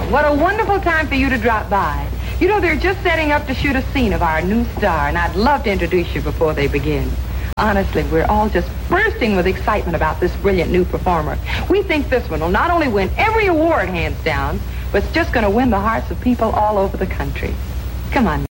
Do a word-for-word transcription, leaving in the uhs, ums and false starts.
what a wonderful time for you to drop by. You know, they're just setting up to shoot a scene of our new star, and I'd love to introduce you before they begin. Honestly, we're all just bursting with excitement about this brilliant new performer. We think this one will not only win every award, hands down, but it's just going to win the hearts of people all over the country. Come on.